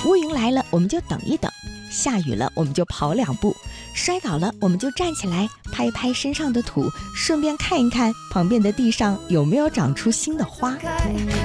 乌云来了，我们就等一等；下雨了，我们就跑2步；摔倒了，我们就站起来，拍拍身上的土，顺便看一看旁边的地上有没有长出新的花。